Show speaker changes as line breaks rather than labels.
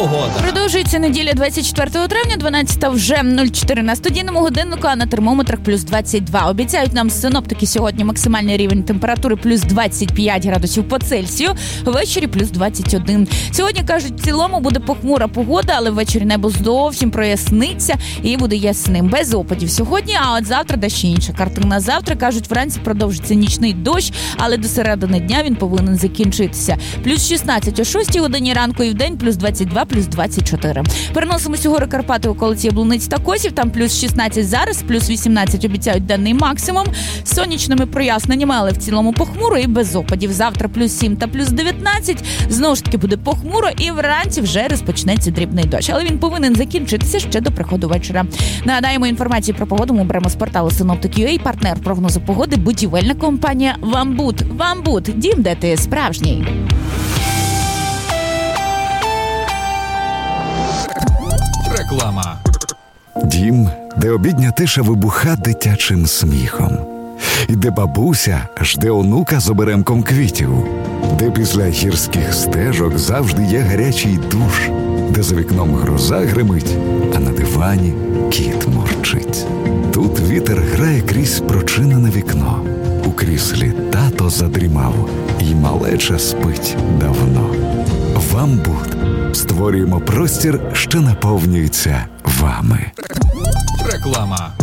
погода.
Продовжується неділя 24 травня, 12 вже 04 на студійному годиннику, а на термометрах плюс 22. Обіцяють нам синоптики сьогодні максимальний рівень температури плюс 25 градусів по Цельсію, ввечері плюс 21. Сьогодні, кажуть, в цілому буде похмура погода, але ввечері небо зовсім проясниться і буде ясним, без опадів сьогодні, а от завтра дещо інша картина. Завтра, кажуть, вранці продовжиться нічний дощ, але до середини дня він повинен закінчитися. Плюс 16 о 6 годині ранку і в день плюс 22, плюс 24. Переносимося у гори Карпати, околиці Яблуниць та Косів, там плюс 16 зараз, плюс 18 обіцяють денний максимум. З сонячними проясненнями, але в цілому похмуро і без опадів. Завтра плюс 7 та плюс 19. Знову ж таки буде похмуро і вранці вже розпочнеться дрібний дощ. Але він повинен закінчитися ще до приходу вечора. Нагадаємо, інформацію про погоду ми беремо з порталу Synoptic.ua. Партнер прогнозу погоди – будівельна компанія «Вамбут». «Вамбут» – дім, де ти справжній.
Реклама.
Дім, де обідня тиша вибуха дитячим сміхом. І де бабуся жде онука з оберемком квітів. Де після гірських стежок завжди є гарячий душ. Де за вікном гроза гримить, а на дивані кіт мурчить. Тут вітер грає крізь прочинене вікно. У кріслі тато задрімав, і малеча спить давно. «Вамбут» – створюємо простір, що наповнюється вами.
Реклама.